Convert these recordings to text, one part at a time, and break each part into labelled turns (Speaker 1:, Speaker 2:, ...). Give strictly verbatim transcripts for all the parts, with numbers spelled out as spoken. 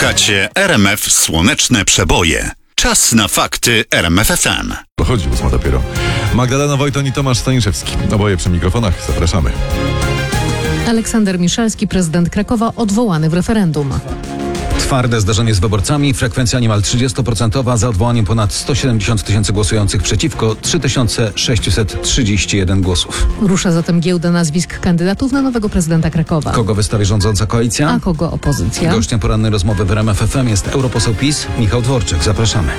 Speaker 1: Słuchacie R M F Słoneczne Przeboje. Czas na fakty R M F F M.
Speaker 2: Dochodzi ósma dopiero. Magdalena Wojton i Tomasz Staniszewski. Oboje przy mikrofonach. Zapraszamy.
Speaker 3: Aleksander Miszalski, prezydent Krakowa, odwołany w referendum.
Speaker 4: Twarde zdarzenie z wyborcami, frekwencja niemal trzydziestoprocentowa, za odwołaniem ponad sto siedemdziesiąt tysięcy głosujących przeciwko, trzy tysiące sześćset trzydzieści jeden głosów.
Speaker 3: Rusza zatem giełda nazwisk kandydatów na nowego prezydenta Krakowa.
Speaker 4: Kogo wystawi rządząca koalicja?
Speaker 3: A kogo opozycja?
Speaker 4: Gościem porannej rozmowy w R M F F M jest europoseł PiS Michał Dworczyk. Zapraszamy.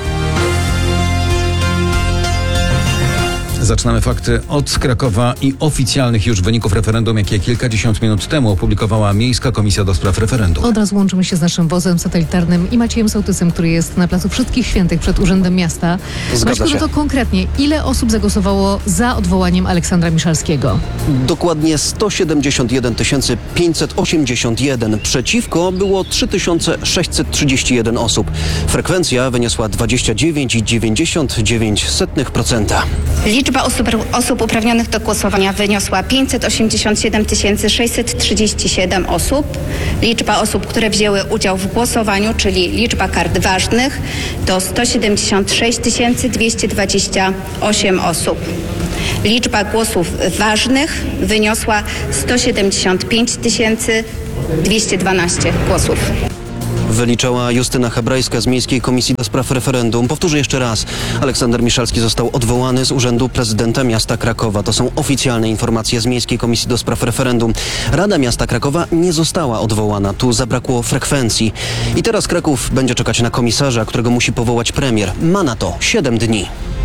Speaker 4: Zaczynamy fakty od Krakowa i oficjalnych już wyników referendum, jakie kilkadziesiąt minut temu opublikowała Miejska Komisja do Spraw Referendum.
Speaker 3: Od razu łączymy się z naszym wozem satelitarnym i Maciejem Sołtysem, który jest na Placu Wszystkich Świętych przed Urzędem Miasta.
Speaker 5: Zgadza się.
Speaker 3: To konkretnie, ile osób zagłosowało za odwołaniem Aleksandra Miszalskiego?
Speaker 5: Dokładnie sto siedemdziesiąt jeden tysięcy pięćset osiemdziesiąt jeden. Przeciwko było trzy tysiące sześćset trzydzieści jeden osób. Frekwencja wyniosła dwadzieścia dziewięć przecinek dziewięćdziesiąt dziewięć procent.
Speaker 6: Liczba osób, osób uprawnionych do głosowania wyniosła pięćset osiemdziesiąt siedem tysięcy sześćset trzydzieści siedem osób. Liczba osób, które wzięły udział w głosowaniu, czyli liczba kart ważnych, to sto siedemdziesiąt sześć tysięcy dwieście dwadzieścia osiem osób. Liczba głosów ważnych wyniosła sto siedemdziesiąt pięć tysięcy dwieście dwanaście głosów.
Speaker 5: Wyliczała Justyna Hebrajska z Miejskiej Komisji do Spraw Referendum. Powtórzę jeszcze raz. Aleksander Miszalski został odwołany z urzędu prezydenta miasta Krakowa. To są oficjalne informacje z Miejskiej Komisji do Spraw Referendum. Rada Miasta Krakowa nie została odwołana. Tu zabrakło frekwencji. I teraz Kraków będzie czekać na komisarza, którego musi powołać premier. Ma na to siedem dni.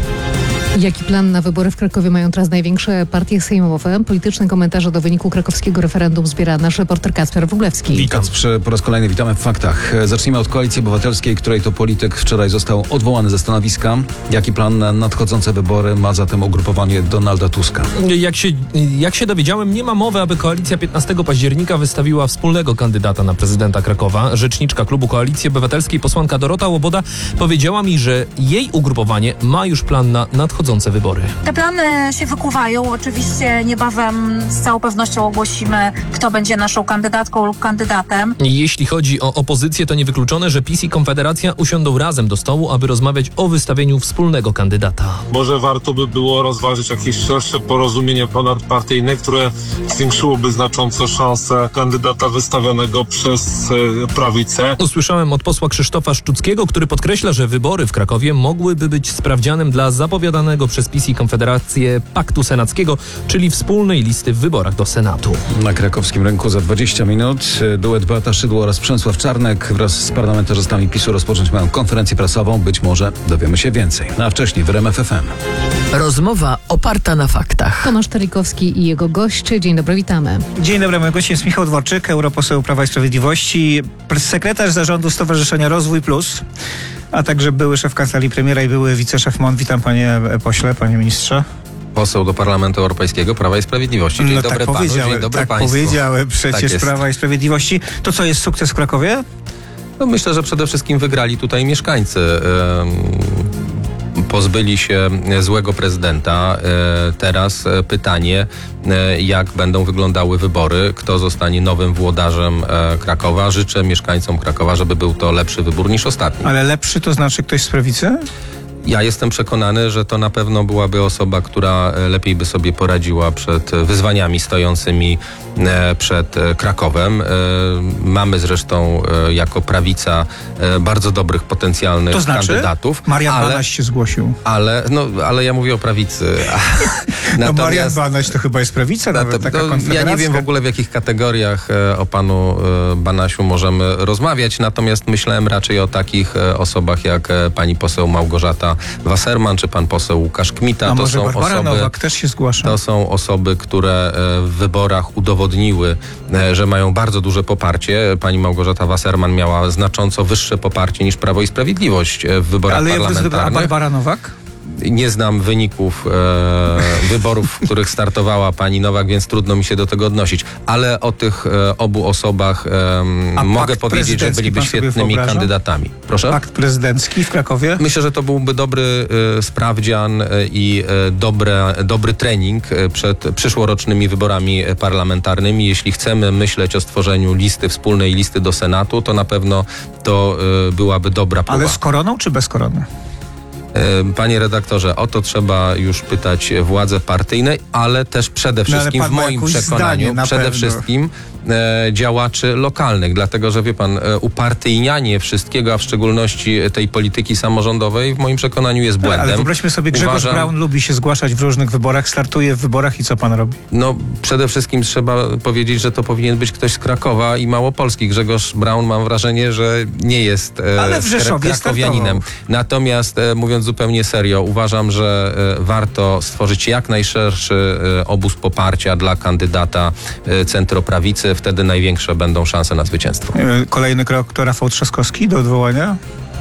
Speaker 3: Jaki plan na wybory w Krakowie mają teraz największe partie sejmowe? Polityczne komentarze do wyniku krakowskiego referendum zbiera nasz reporter Kacper Wróblewski.
Speaker 4: Witam. Po raz kolejny witamy w faktach. Zacznijmy od Koalicji Obywatelskiej, której to polityk wczoraj został odwołany ze stanowiska. Jaki plan na nadchodzące wybory ma zatem ugrupowanie Donalda Tuska?
Speaker 7: Jak się, jak się dowiedziałem, nie ma mowy, aby koalicja piętnastego października wystawiła wspólnego kandydata na prezydenta Krakowa. Rzeczniczka klubu Koalicji Obywatelskiej, posłanka Dorota Łoboda, powiedziała mi, że jej ugrupowanie ma już plan na nadchodzące wybory.
Speaker 8: Te plany się wykuwają. Oczywiście niebawem z całą pewnością ogłosimy, kto będzie naszą kandydatką lub kandydatem.
Speaker 7: Jeśli chodzi o opozycję, to niewykluczone, że PiS i Konfederacja usiądą razem do stołu, aby rozmawiać o wystawieniu wspólnego kandydata.
Speaker 9: Może warto by było rozważyć jakieś szersze porozumienie ponadpartyjne, które zwiększyłoby znacząco szanse kandydata wystawionego przez e, prawicę.
Speaker 7: Usłyszałem od posła Krzysztofa Szczuckiego, który podkreśla, że wybory w Krakowie mogłyby być sprawdzianem dla zapowiadanego przez PiS i Konfederację Paktu Senackiego, czyli wspólnej listy w wyborach do Senatu.
Speaker 4: Na krakowskim rynku za dwadzieścia minut duet Beata Szydło oraz Przemysław Czarnek wraz z parlamentarzystami PiSu rozpocząć mają konferencję prasową. Być może dowiemy się więcej. No a wcześniej w R M F F M.
Speaker 10: Rozmowa oparta na faktach.
Speaker 3: Tomasz Tarikowski i jego gość. Dzień dobry, witamy.
Speaker 11: Dzień dobry, moim gościem jest Michał Dworczyk, europoseł Prawa i Sprawiedliwości, sekretarz zarządu Stowarzyszenia Rozwój Plus, a także były szef kancelarii premiera i były wiceszef M O N. Witam panie pośle, panie ministrze.
Speaker 12: Poseł do Parlamentu Europejskiego Prawa i Sprawiedliwości. Dzień
Speaker 11: no
Speaker 12: dobry
Speaker 11: tak
Speaker 12: panu,
Speaker 11: powiedziałem,
Speaker 12: dzień dobry
Speaker 11: tak
Speaker 12: państwu.
Speaker 11: powiedziałem przecież
Speaker 12: tak
Speaker 11: Prawa i Sprawiedliwości. To co, jest sukces w Krakowie?
Speaker 12: No myślę, że przede wszystkim wygrali tutaj mieszkańcy. Pozbyli się złego prezydenta. Teraz pytanie, jak będą wyglądały wybory, kto zostanie nowym włodarzem Krakowa. Życzę mieszkańcom Krakowa, żeby był to lepszy wybór niż ostatni.
Speaker 11: Ale lepszy to znaczy ktoś z prawicy?
Speaker 12: Ja jestem przekonany, że to na pewno byłaby osoba, która lepiej by sobie poradziła przed wyzwaniami stojącymi przed Krakowem. Mamy zresztą jako prawica bardzo dobrych potencjalnych
Speaker 11: to znaczy?
Speaker 12: kandydatów.
Speaker 11: Marian
Speaker 12: ale,
Speaker 11: Banaś się zgłosił.
Speaker 12: Ale, no, ale ja mówię o prawicy.
Speaker 11: no Marian Banaś to chyba jest prawica, nawet to, taka konfederacja.
Speaker 12: Ja nie wiem w ogóle, w jakich kategoriach o panu Banasiu możemy rozmawiać, natomiast myślałem raczej o takich osobach jak pani poseł Małgorzata Wasserman czy pan poseł Łukasz Kmita.
Speaker 11: A
Speaker 12: to
Speaker 11: może
Speaker 12: są
Speaker 11: Barbara
Speaker 12: osoby,
Speaker 11: Nowak też się zgłasza.
Speaker 12: To są osoby, które w wyborach udowodniły, że mają bardzo duże poparcie. Pani Małgorzata Wasserman miała znacząco wyższe poparcie niż Prawo i Sprawiedliwość w wyborach
Speaker 11: Ale
Speaker 12: parlamentarnych.
Speaker 11: A Barbara Nowak?
Speaker 12: nie znam wyników e, wyborów, w których startowała pani Nowak, więc trudno mi się do tego odnosić. Ale o tych e, obu osobach e, mogę powiedzieć, że byliby świetnymi kandydatami. Proszę?
Speaker 11: Akt prezydencki w Krakowie?
Speaker 12: Myślę, że to byłby dobry e, sprawdzian e, i e, dobre, dobry trening e, przed przyszłorocznymi wyborami parlamentarnymi. Jeśli chcemy myśleć o stworzeniu listy, wspólnej listy do Senatu, to na pewno to e, byłaby dobra próba.
Speaker 11: Ale z koroną czy bez korony?
Speaker 12: Panie redaktorze, o to trzeba już pytać władze partyjne, ale też przede wszystkim
Speaker 11: no,
Speaker 12: w moim przekonaniu, przede
Speaker 11: pewno.
Speaker 12: wszystkim e, działaczy lokalnych, dlatego że wie pan, e, upartyjnianie wszystkiego, a w szczególności tej polityki samorządowej w moim przekonaniu jest błędem.
Speaker 11: Ale wyobraźmy sobie, Grzegorz
Speaker 12: Uważam,
Speaker 11: Braun lubi się zgłaszać w różnych wyborach, startuje w wyborach i co pan robi?
Speaker 12: No przede wszystkim trzeba powiedzieć, że to powinien być ktoś z Krakowa i Małopolski. Grzegorz Braun, mam wrażenie, że nie jest e,
Speaker 11: Ale w Rzeszowie
Speaker 12: krakowianinem. Natomiast e, mówiąc zupełnie serio, uważam, że e, warto stworzyć jak najszerszy e, obóz poparcia dla kandydata e, centroprawicy. Wtedy największe będą szanse na zwycięstwo.
Speaker 11: Kolejny krok to Rafał Trzaskowski do odwołania?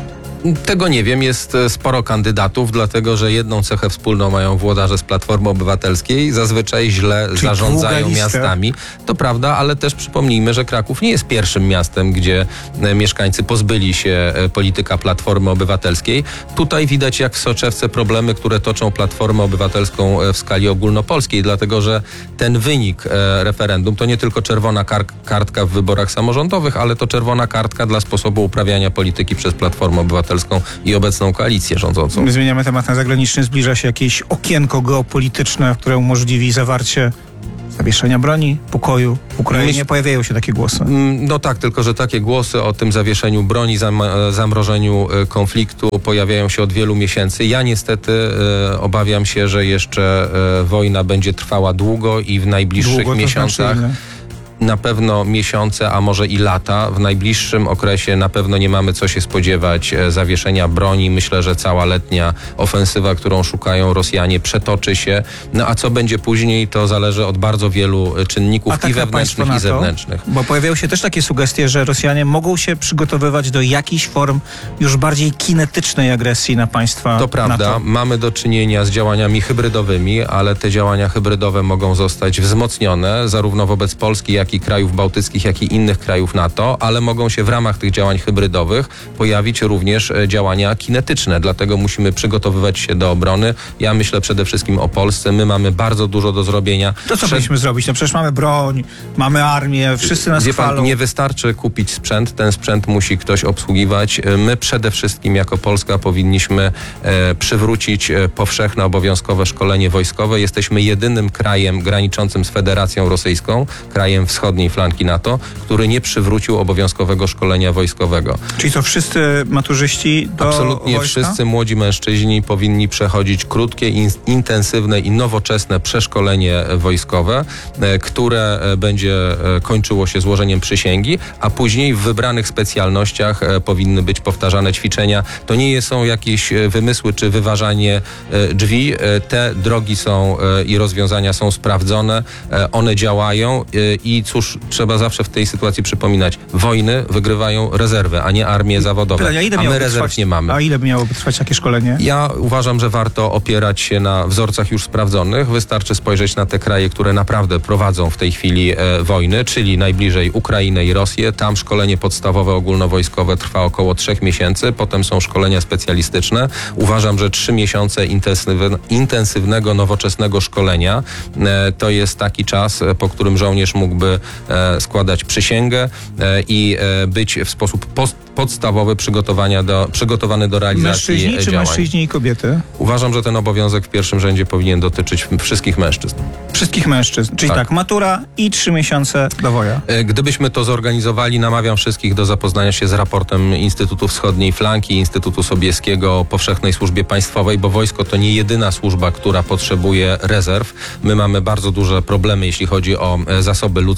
Speaker 12: Tego nie wiem, jest sporo kandydatów, dlatego że jedną cechę wspólną mają włodarze z Platformy Obywatelskiej, zazwyczaj źle
Speaker 11: Czyli
Speaker 12: zarządzają
Speaker 11: lista.
Speaker 12: miastami. To prawda, ale też przypomnijmy, że Kraków nie jest pierwszym miastem, gdzie e, mieszkańcy pozbyli się e, polityka Platformy Obywatelskiej. Tutaj widać jak w soczewce problemy, które toczą Platformę Obywatelską e, w skali ogólnopolskiej, dlatego że ten wynik e, referendum to nie tylko czerwona kar- kartka w wyborach samorządowych, ale to czerwona kartka dla sposobu uprawiania polityki przez Platformę Obywatelską i obecną koalicję rządzącą.
Speaker 11: Zmieniamy temat na zagraniczny. Zbliża się jakieś okienko geopolityczne, które umożliwi zawarcie zawieszenia broni, pokoju w Ukrainie.
Speaker 12: Myśl...
Speaker 11: Pojawiają się takie głosy.
Speaker 12: No tak, tylko że takie głosy o tym zawieszeniu broni, zam, zamrożeniu konfliktu pojawiają się od wielu miesięcy. Ja niestety e, obawiam się, że jeszcze e, wojna będzie trwała długo i w najbliższych
Speaker 11: Długo, to
Speaker 12: miesiącach...
Speaker 11: znaczy,
Speaker 12: na pewno miesiące, a może i lata. W najbliższym okresie na pewno nie mamy co się spodziewać e, zawieszenia broni. Myślę, że cała letnia ofensywa, którą szukają Rosjanie, przetoczy się. No a co będzie później, to zależy od bardzo wielu czynników
Speaker 11: Atak
Speaker 12: i
Speaker 11: na
Speaker 12: wewnętrznych,
Speaker 11: państwo
Speaker 12: i
Speaker 11: NATO?
Speaker 12: zewnętrznych.
Speaker 11: Bo pojawiają się też takie sugestie, że Rosjanie mogą się przygotowywać do jakichś form już bardziej kinetycznej agresji na państwa
Speaker 12: To prawda,
Speaker 11: NATO.
Speaker 12: mamy do czynienia z działaniami hybrydowymi, ale te działania hybrydowe mogą zostać wzmocnione zarówno wobec Polski, jak i krajów bałtyckich, jak i innych krajów NATO, ale mogą się w ramach tych działań hybrydowych pojawić również działania kinetyczne. Dlatego musimy przygotowywać się do obrony. Ja myślę przede wszystkim o Polsce. My mamy bardzo dużo do zrobienia.
Speaker 11: To co
Speaker 12: Przed...
Speaker 11: powinniśmy zrobić? No przecież mamy broń, mamy armię, wszyscy nas
Speaker 12: Wie pan,
Speaker 11: chwalą.
Speaker 12: nie wystarczy kupić sprzęt, ten sprzęt musi ktoś obsługiwać. My przede wszystkim jako Polska powinniśmy e, przywrócić e, powszechne, obowiązkowe szkolenie wojskowe. Jesteśmy jedynym krajem graniczącym z Federacją Rosyjską, krajem wschodniej flanki NATO, który nie przywrócił obowiązkowego szkolenia wojskowego.
Speaker 11: Czyli to wszyscy maturzyści do
Speaker 12: Absolutnie
Speaker 11: wojska?
Speaker 12: wszyscy młodzi mężczyźni powinni przechodzić krótkie, in, intensywne i nowoczesne przeszkolenie wojskowe, e, które e, będzie e, kończyło się złożeniem przysięgi, a później w wybranych specjalnościach e, powinny być powtarzane ćwiczenia. To nie są jakieś e, wymysły czy wyważanie e, drzwi. E, te drogi są e, i rozwiązania są sprawdzone, e, one działają e, i cóż, trzeba zawsze w tej sytuacji przypominać, wojny wygrywają rezerwy, a nie armie zawodowe.
Speaker 11: Pytania, ile
Speaker 12: a my
Speaker 11: miałoby
Speaker 12: rezerw
Speaker 11: trwać,
Speaker 12: nie mamy.
Speaker 11: A ile by miałoby trwać takie szkolenie?
Speaker 12: Ja uważam, że warto opierać się na wzorcach już sprawdzonych. Wystarczy spojrzeć na te kraje, które naprawdę prowadzą w tej chwili e, wojny, czyli najbliżej Ukrainę i Rosję. Tam szkolenie podstawowe ogólnowojskowe trwa około trzech miesięcy, potem są szkolenia specjalistyczne. Uważam, że trzy miesiące intensywne, intensywnego, nowoczesnego szkolenia e, to jest taki czas, po którym żołnierz mógłby e, składać przysięgę e, i e, być w sposób post, podstawowy przygotowania do, przygotowany do realizacji
Speaker 11: Mężczyźni czy
Speaker 12: działań.
Speaker 11: mężczyźni i kobiety?
Speaker 12: Uważam, że ten obowiązek w pierwszym rzędzie powinien dotyczyć wszystkich mężczyzn.
Speaker 11: Wszystkich mężczyzn. Czyli tak,
Speaker 12: Tak.
Speaker 11: matura i trzy miesiące do woja.
Speaker 12: E, Gdybyśmy to zorganizowali, namawiam wszystkich do zapoznania się z raportem Instytutu Wschodniej Flanki, Instytutu Sobieskiego o Powszechnej Służbie Państwowej, bo wojsko to nie jedyna służba, która potrzebuje rezerw. My mamy bardzo duże problemy, jeśli chodzi o e, zasoby ludzkie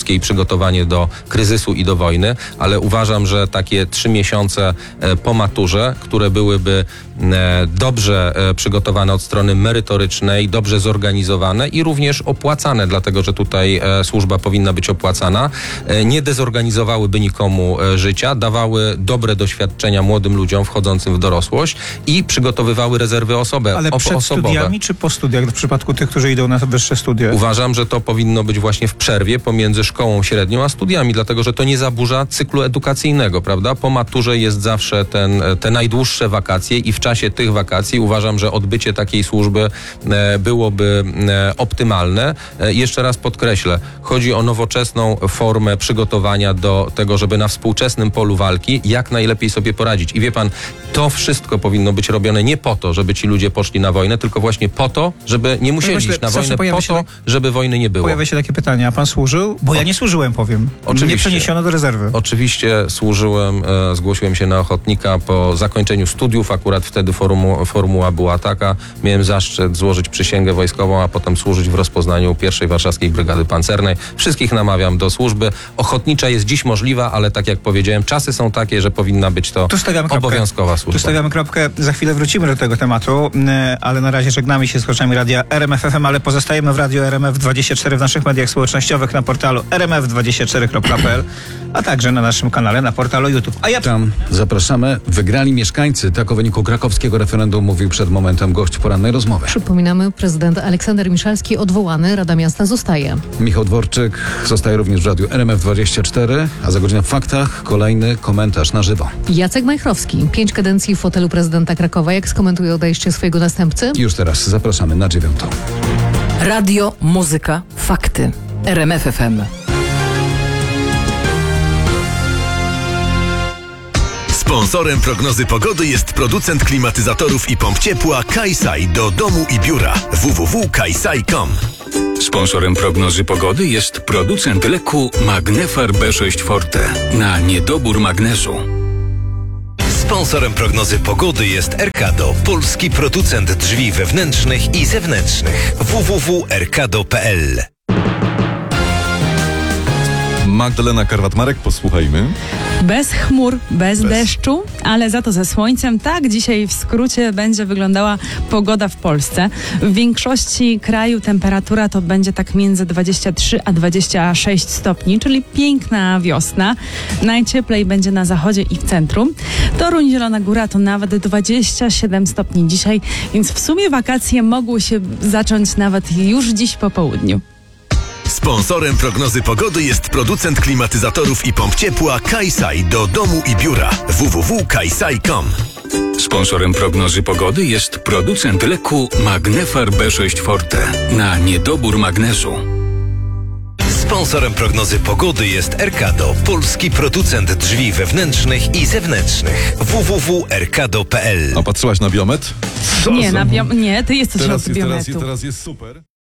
Speaker 12: wszystkie i przygotowanie do kryzysu i do wojny, ale uważam, że takie trzy miesiące po maturze, które byłyby dobrze przygotowane od strony merytorycznej, dobrze zorganizowane i również opłacane, dlatego że tutaj służba powinna być opłacana, nie dezorganizowałyby nikomu życia, dawały dobre doświadczenia młodym ludziom wchodzącym w dorosłość i przygotowywały rezerwy osobe,
Speaker 11: Ale przed
Speaker 12: osobowe.
Speaker 11: studiami czy po studiach w przypadku tych, którzy idą na wyższe studia?
Speaker 12: Uważam, że to powinno być właśnie w przerwie pomiędzy szkołą średnią a studiami, dlatego że to nie zaburza cyklu edukacyjnego, prawda? Po maturze jest zawsze ten, te najdłuższe wakacje i w czasie tych wakacji uważam, że odbycie takiej służby e, byłoby e, optymalne. E, jeszcze raz podkreślę, chodzi o nowoczesną formę przygotowania do tego, żeby na współczesnym polu walki jak najlepiej sobie poradzić. I wie pan, to wszystko powinno być robione nie po to, żeby ci ludzie poszli na wojnę, tylko właśnie po to, żeby nie musieli
Speaker 11: Myślę,
Speaker 12: iść na
Speaker 11: zawsze
Speaker 12: wojnę,
Speaker 11: pojawia
Speaker 12: po
Speaker 11: się
Speaker 12: to,
Speaker 11: tak-
Speaker 12: żeby wojny nie było.
Speaker 11: Pojawia się takie pytanie, a pan służył? Bo ja nie służyłem, powiem.
Speaker 12: Oczywiście.
Speaker 11: Nie przeniesiono do rezerwy.
Speaker 12: Oczywiście służyłem, e, zgłosiłem się na ochotnika po zakończeniu studiów, akurat wtedy formu, formuła była taka. Miałem zaszczyt złożyć przysięgę wojskową, a potem służyć w rozpoznaniu pierwszej Warszawskiej Brygady Pancernej. Wszystkich namawiam do służby. Ochotnicza jest dziś możliwa, ale tak jak powiedziałem, czasy są takie, że powinna być to
Speaker 11: Tu stawiamy kropkę.
Speaker 12: obowiązkowa służba.
Speaker 11: Tu stawiamy kropkę, za chwilę wrócimy do tego tematu, yy, ale na razie żegnamy się z słuchaczami radia R M F F M, ale pozostajemy w radio R M F dwadzieścia cztery w naszych mediach społecznościowych, na portalu r m f dwadzieścia cztery kropka p l, a także na naszym kanale na portalu YouTube. A ja
Speaker 4: Tam zapraszamy. Wygrali mieszkańcy. Tak o wyniku krakowskiego referendum mówił przed momentem gość porannej rozmowy.
Speaker 3: Przypominamy, prezydent Aleksander Miszalski odwołany, Rada Miasta zostaje.
Speaker 4: Michał Dworczyk zostaje również w radiu R M F dwadzieścia cztery, a za godzinę w faktach kolejny komentarz na żywo.
Speaker 3: Jacek Majchrowski, pięć kadencji w fotelu prezydenta Krakowa. Jak skomentuje odejście swojego następcy?
Speaker 4: Już teraz zapraszamy na dziewiątą.
Speaker 10: Radio, muzyka, fakty. R M F F M.
Speaker 13: Sponsorem prognozy pogody jest producent klimatyzatorów i pomp ciepła Kajsaj do domu i biura w w w kropka kajsaj kropka com.
Speaker 14: Sponsorem prognozy pogody jest producent leku Magnefar B sześć Forte na niedobór magnezu.
Speaker 13: Sponsorem prognozy pogody jest Erkado, polski producent drzwi wewnętrznych i zewnętrznych. w w w kropka erkado kropka p l.
Speaker 2: Magdalena Karwat-Marek, posłuchajmy.
Speaker 15: Bez chmur, bez,
Speaker 2: Bez.
Speaker 15: deszczu, ale za to ze słońcem. Tak dzisiaj w skrócie będzie wyglądała pogoda w Polsce. W większości kraju temperatura to będzie tak między dwadzieścia trzy a dwadzieścia sześć stopni, czyli piękna wiosna. Najcieplej będzie na zachodzie i w centrum. Toruń, Zielona Góra to nawet dwadzieścia siedem stopni dzisiaj, więc w sumie wakacje mogły się zacząć nawet już dziś po południu.
Speaker 13: Sponsorem prognozy pogody jest producent klimatyzatorów i pomp ciepła Kajsaj do domu i biura w w w kropka kajsaj kropka com.
Speaker 14: Sponsorem prognozy pogody jest producent leku Magnefar B sześć Forte na niedobór magnezu.
Speaker 13: Sponsorem prognozy pogody jest Erkado, polski producent drzwi wewnętrznych i zewnętrznych. w w w kropka erkado kropka p l.
Speaker 2: A patrzyłaś na biometr? Co
Speaker 15: Nie,
Speaker 2: za-
Speaker 15: na bio- nie, ty jesteś
Speaker 2: teraz
Speaker 15: od
Speaker 2: jest, teraz,
Speaker 15: biometru.
Speaker 2: jest, teraz jest super.